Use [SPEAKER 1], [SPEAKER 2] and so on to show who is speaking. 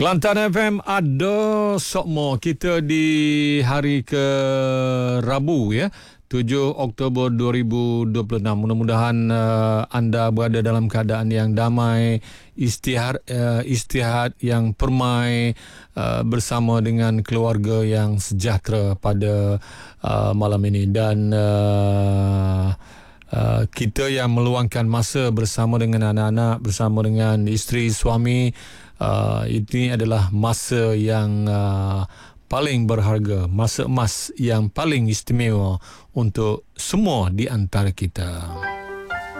[SPEAKER 1] Kelantan FM ada sokmo kita di hari ke Rabu ya, 7 Oktober 2026. Mudah-mudahan anda berada dalam keadaan yang damai, istirahat yang permai, bersama dengan keluarga yang sejahtera pada malam ini. Dan kita yang meluangkan masa bersama dengan anak-anak, bersama dengan isteri, suami, ini adalah masa yang paling berharga, masa emas yang paling istimewa untuk semua di antara kita.